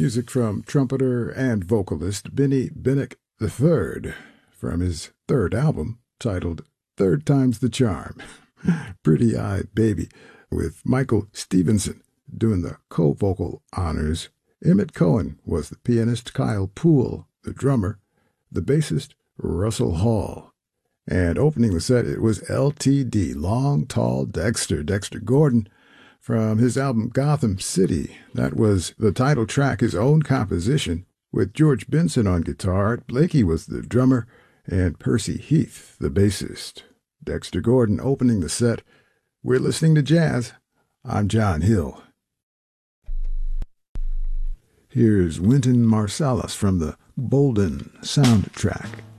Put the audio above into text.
music from trumpeter and vocalist Benny Benick III from his third album titled Third Time's the Charm, Pretty Eyed Baby, with Michael Stevenson doing the co-vocal honors. Emmett Cohen was the pianist, Kyle Poole the drummer, the bassist Russell Hall. And opening the set, it was LTD, Long Tall Dexter Gordon, from his album Gotham City. That was the title track, his own composition, with George Benson on guitar. Art Blakey was the drummer, and Percy Heath the bassist. Dexter Gordon opening the set. We're listening to jazz. I'm John Hill. Here's Wynton Marsalis from the Bolden soundtrack.